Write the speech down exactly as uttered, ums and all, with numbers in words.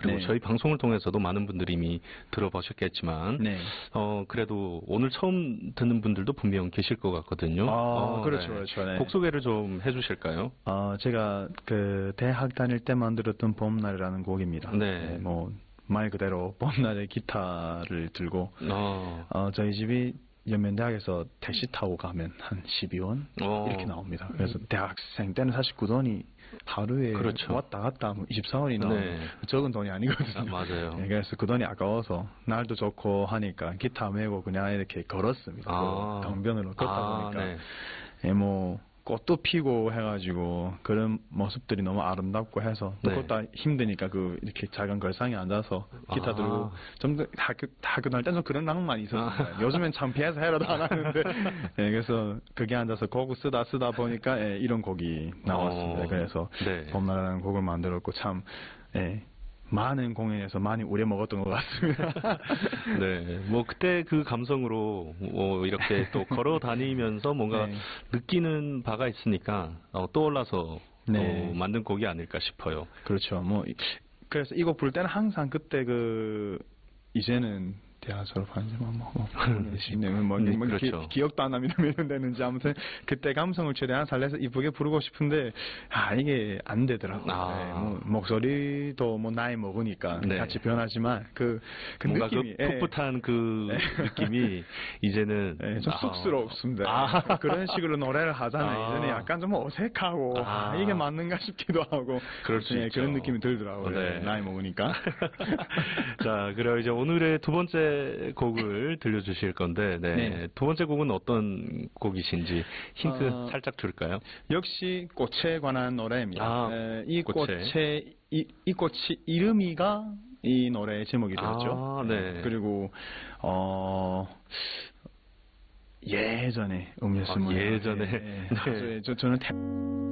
그리고 네. 저희 방송을 통해서도 많은 분들이 이미 들어보셨겠지만 네. 어 그래도 오늘 처음 듣는 분들도 분명 계실 것 같거든요. 아, 어, 그렇죠, 네. 그렇죠. 네. 곡 소개를 좀 해주실까요? 어, 제가 그 대학 다닐 때 만들었던 봄날이라는 곡입니다. 네. 네, 뭐 말 그대로 봄날에 기타를 들고 어, 어, 저희 집이 연면대학에서 택시 타고 가면 한 십이 원 어. 이렇게 나옵니다. 그래서 대학생 때는 사실 그 돈이 하루에 그렇죠. 왔다 갔다 뭐 이십사 원이 나오면 네. 적은 돈이 아니거든요. 아, 맞아요. 네, 그래서 그 돈이 아까워서 날도 좋고 하니까 기타 메고 그냥 이렇게 걸었습니다. 아. 그 강변으로 걷다 아, 보니까 네. 예, 뭐 꽃도 피고 해가지고 그런 모습들이 너무 아름답고 해서 또 네. 그것도 힘드니까 그 이렇게 작은 걸상에 앉아서 기타 아. 들고 좀 더 학교 학교 다닐 때는 좀 그런 낭만이 있었습니다. 요즘엔 참 피해서 해라도 안 하는데 예, 그래서 그게 앉아서 곡을 쓰다 쓰다 보니까 예, 이런 곡이 나왔습니다. 어. 그래서 네. 봄날이라는 곡을 만들었고 참 예, 많은 공연에서 많이 우려먹었던 것 같습니다. 네, 뭐 그때 그 감성으로 뭐 이렇게 또 걸어 다니면서 뭔가 네. 느끼는 바가 있으니까 어, 떠올라서 네. 어, 만든 곡이 아닐까 싶어요. 그렇죠. 뭐 이- 그래서 이곡 부를 때는 항상 그때 그 이제는 대학 졸업한 지만 뭐, 뭐, 뭐, 뭐, 네, 뭐 그렇죠. 기, 기억도 안 납니다. 몇 년 됐는지 아무튼 그때 감성을 최대한 살려서 이쁘게 부르고 싶은데 아 이게 안 되더라고요. 아. 네, 뭐, 목소리도 뭐 나이 먹으니까 네. 같이 변하지만 그, 그 뭔가 느낌이 그 예. 풋풋한 그 네. 느낌이 이제는 네, 좀 아, 쑥스럽습니다. 아. 그런 식으로 노래를 하잖아요. 아. 이제는 약간 좀 어색하고 아. 아, 이게 맞는가 싶기도 하고 그럴 수 네, 있죠. 그런 느낌이 들더라고요. 네. 나이 먹으니까. 자, 그럼 이제 오늘의 두 번째 곡을 들려주실 건데, 네. 네. 두 번째 곡은 어떤 곡이신지 힌트 어, 살짝 줄까요? 역시 꽃에 관한 노래입니다. 아, 에, 이 꽃에. 꽃의 이, 이 꽃이 이름이가 이 노래의 제목이 되었죠. 아, 네. 그리고 어 예전에 음료수 아, 모양. 예전에. 예, 예. 네. 저, 저는 태...